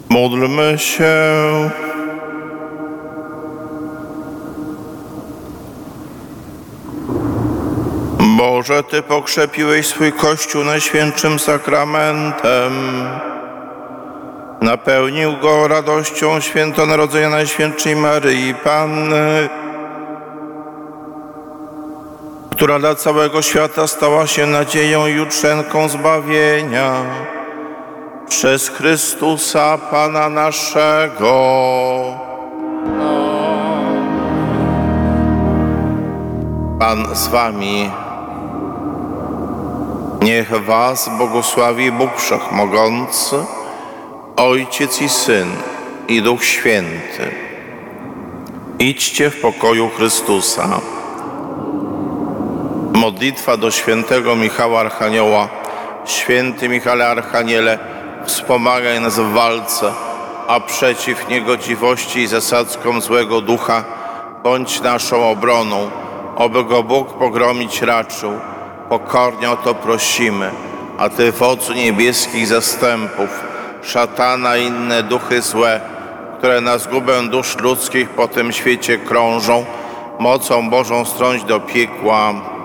Módlmy się. Boże, Ty pokrzepiłeś swój Kościół Najświętszym Sakramentem. Napełnił go radością świętonarodzenia Najświętszej Maryi Panny, która dla całego świata stała się nadzieją i jutrzenką zbawienia. Przez Chrystusa Pana naszego. Pan z wami. Niech was błogosławi Bóg Wszechmogący, Ojciec i Syn, i Duch Święty. Idźcie w pokoju Chrystusa. Modlitwa do świętego Michała Archanioła. Święty Michale Archaniele, wspomagaj nas w walce, a przeciw niegodziwości i zasadzkom złego ducha bądź naszą obroną, oby go Bóg pogromić raczył. Pokornie o to prosimy, a Ty, wodzu niebieskich zastępów, szatana i inne duchy złe, które na zgubę dusz ludzkich po tym świecie krążą, mocą Bożą strąć do piekła.